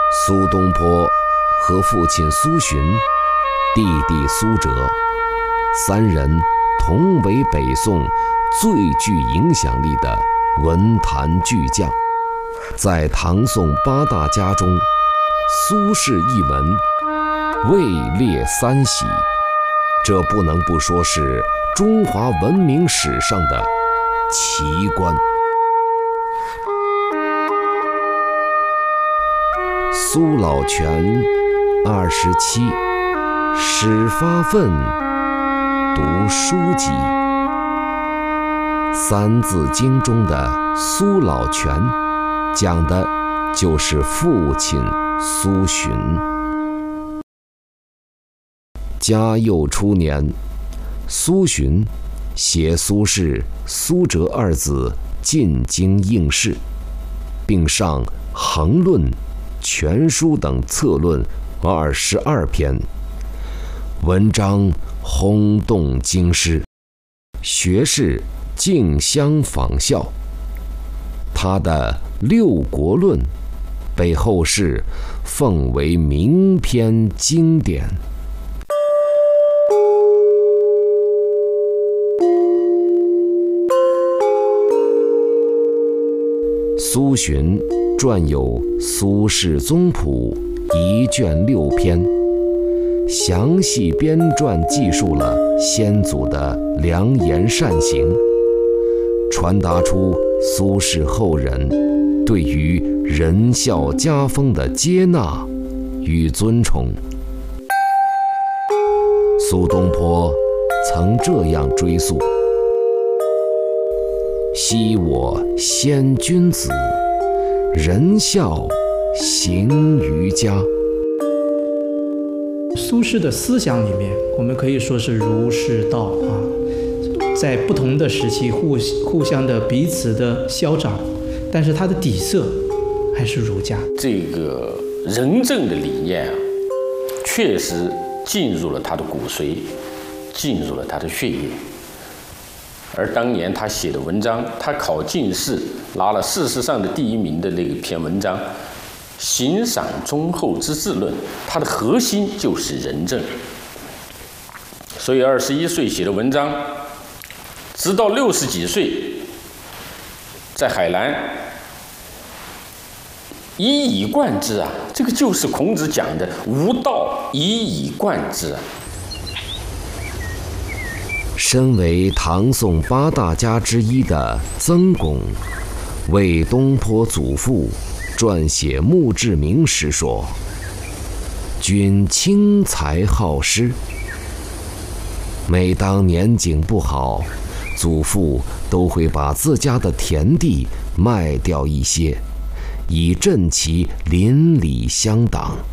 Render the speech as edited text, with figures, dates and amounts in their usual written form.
苏东坡和父亲苏洵、弟弟苏辙三人同为北宋最具影响力的文坛巨匠。在唐宋八大家中，苏轼一门位列三席，这不能不说是中华文明史上的奇观。苏老泉27，始发愤，读书籍。三字经中的苏老泉，讲的就是父亲苏洵。嘉佑初年，苏洵携苏轼、苏辙二子进京应试，并上《衡论》《全书》等策论22篇，文章轰动京师，学士竞相仿效。他的《六国论》被后世奉为名篇经典。苏洵撰有《苏轼宗谱》1卷6篇，详细编撰记述了先祖的良言善行，传达出苏轼后人对于仁孝家风的接纳与尊崇。苏东坡曾这样追溯：昔我先君子，仁孝行于家。 苏轼的思想里面，我们可以说是儒释道啊，在不同的时期互相的彼此的消长，但是它的底色还是儒家。 这个仁政的理念啊，确实进入了他的骨髓，进入了他的血液。而当年他写的文章，他考进士拿了事实上的第1名的那篇文章《行赏忠厚之治论》，它的核心就是仁政。所以21岁写的文章，直到60几岁，在海南一以贯之啊！这个就是孔子讲的“无道，一以贯之”啊。 身为唐宋8大家之一的曾巩，为东坡祖父撰写墓志铭时说：“君轻财好诗。”每当年景不好，祖父都会把自家的田地卖掉一些，以振其邻里乡党。